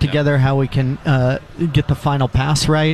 together how we can get the final pass right.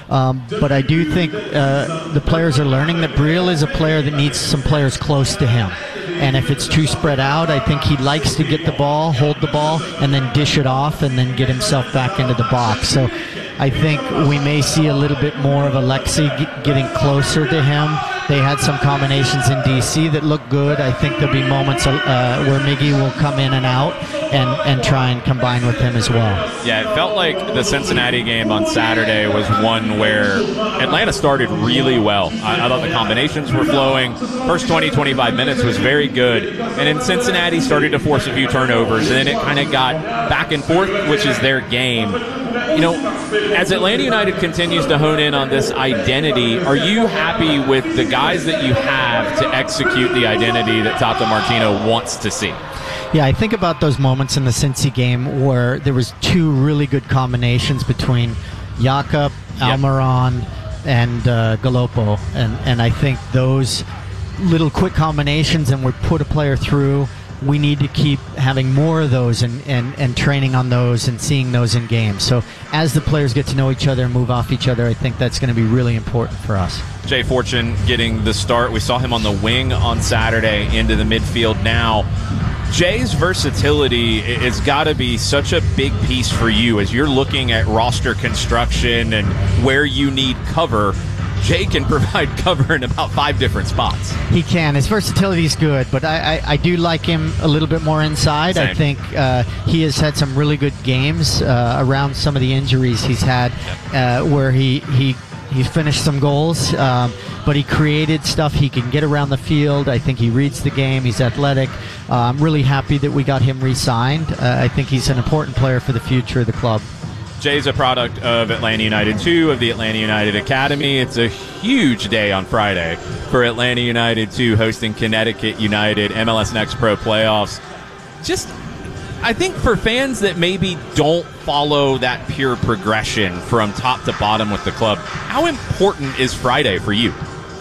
But I do think the players are learning that Briel is a player that needs some players close to him. And if it's too spread out, I think he likes to get the ball, hold the ball, and then dish it off and then get himself back into the box. So I think we may see a little bit more of Alexi getting closer to him. They had some combinations in DC that look good. I think there'll be moments where Miggy will come in and out and try and combine with him as well. Yeah, it felt like the Cincinnati game on Saturday was one where Atlanta started really well. I thought the combinations were flowing. First 20, 25 minutes was very good. And then Cincinnati started to force a few turnovers, and then it kind of got back and forth, which is their game. You know, as Atlanta United continues to hone in on this identity, are you happy with the guys that you have to execute the identity that Tata Martino wants to see? Yeah, I think about those moments in the Cincy game where there was two really good combinations between Jakob, Almiron, and Galopo. And I think those little quick combinations and would put a player through. We need to keep having more of those and training on those and seeing those in games. So as the players get to know each other and move off each other, I think that's going to be really important for us. Jay Fortune getting the start. We saw him on the wing on Saturday, into the midfield now. Jay's versatility has got to be such a big piece for you as you're looking at roster construction and where you need cover. Jay can provide cover in about 5 different spots. He can. His versatility is good, but I do like him a little bit more inside. Same. I think he has had some really good games around some of the injuries he's had, where he finished some goals, but he created stuff. He can get around the field. I think he reads the game. He's athletic. I'm really happy that we got him re-signed. I think he's an important player for the future of the club. Jay's a product of Atlanta United 2, of the Atlanta United Academy. It's a huge day on Friday for Atlanta United 2 hosting Connecticut United, MLS Next Pro playoffs. Just, I think for fans that maybe don't follow that pure progression from top to bottom with the club, how important is Friday for you?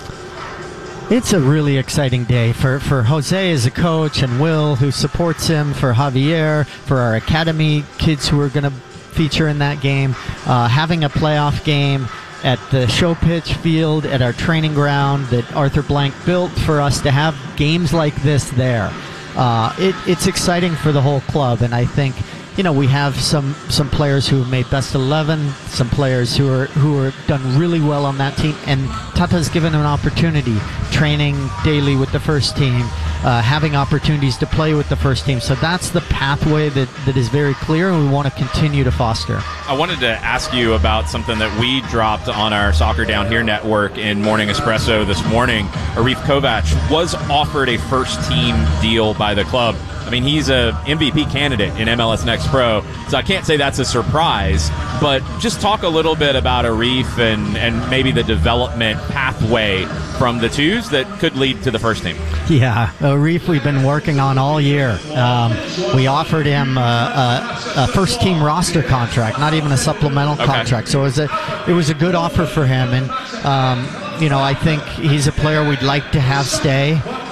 It's a really exciting day for Jose as a coach, and Will, who supports him, for Javier, for our academy kids who are going to feature in that game. Having a playoff game at the show pitch field at our training ground that Arthur Blank built for us to have games like this there. It's exciting for the whole club, and I think, you know, we have some players who have made best 11, some players who are done really well on that team, and Tata's given them an opportunity, training daily with the first team, having opportunities to play with the first team. So that's the pathway that is very clear, and we want to continue to foster. I wanted to ask you about something that we dropped on our Soccer Down Here network in Morning Espresso this morning. Arif Kovac was offered a first-team deal by the club. I mean, he's a MVP candidate in MLS Next Pro, so I can't say that's a surprise, but just talk a little bit about Arif and maybe the development pathway from the twos that could lead to the first team. Yeah, Arif we've been working on all year. We offered him a first-team roster contract, not even a supplemental contract, so it was a good offer for him, and you know, I think he's a player we'd like to have stay.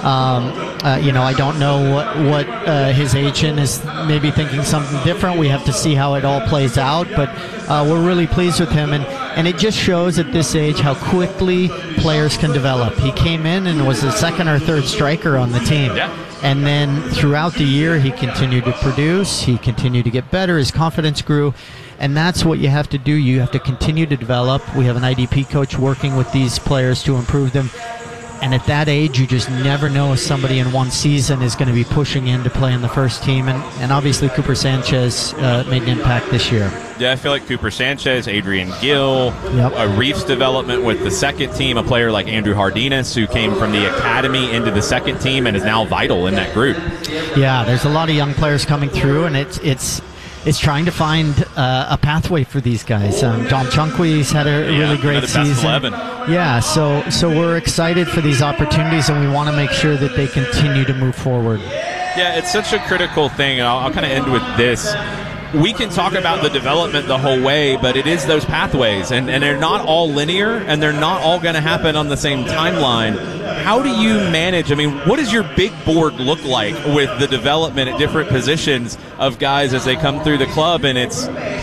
You know, I don't know what his agent is maybe thinking something different. We have to see how it all plays out, but we're really pleased with him, and it just shows at this age how quickly players can develop. He came in and was the second or third striker on the team. Yeah. And then throughout the year, he continued to produce. He continued to get better. His confidence grew. And that's what you have to do. You have to continue to develop. We have an IDP coach working with these players to improve them. And at that age, you just never know if somebody in one season is going to be pushing in to play in the first team. And obviously, Cooper Sanchez made an impact this year. Yeah, I feel like Cooper Sanchez, Adrian Gill, Arif's development with the second team, a player like Andrew Hardinas, who came from the academy into the second team and is now vital in that group. Yeah, there's a lot of young players coming through, and it's trying to find a pathway for these guys. John Chunque's had a really great season. Best 11. Yeah, so we're excited for these opportunities, and we want to make sure that they continue to move forward. Yeah, it's such a critical thing. I'll kind of end with this. We can talk about the development the whole way, but it is those pathways, and they're not all linear, and they're not all going to happen on the same timeline. How do you manage? I mean, what does your big board look like with the development at different positions of guys as they come through the club? And it's